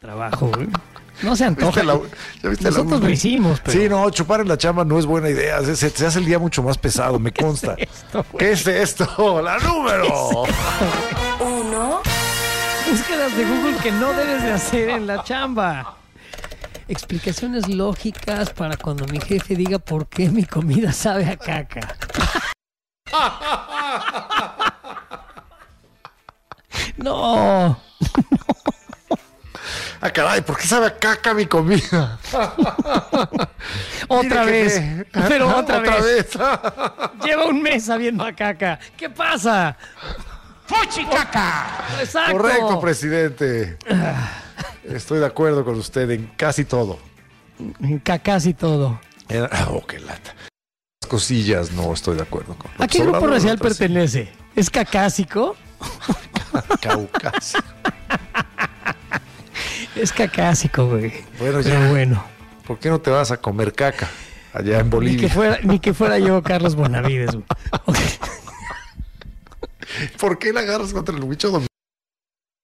trabajo, güey. No se antoja. ¿Ya viste Nosotros lo hicimos, pero... Sí, no, chupar en la chamba no es buena idea. Se hace el día mucho más pesado, me consta. ¿Qué es esto? ¡La número! Uno. Búsquedas de Google que no debes de hacer en la chamba. Explicaciones lógicas para cuando mi jefe diga por qué mi comida sabe a caca. No. Ah, caray, ¿por qué sabe a caca mi comida? Otra vez. Pero otra vez. vez. Lleva un mes sabiendo a caca. ¿Qué pasa? ¡Fuchi caca! Exacto. Correcto, presidente. Estoy de acuerdo con usted en casi todo. En cacas y todo. Qué lata. Las cosillas no estoy de acuerdo con. ¿A qué grupo racial pertenece? ¿Es cacásico? Caucásico. Es cacásico, güey. Bueno, pero ya. bueno. ¿Por qué no te vas a comer caca allá en Bolivia? Ni que fuera yo Carlos Bonavides, güey. Okay. ¿Por qué la agarras contra el bicho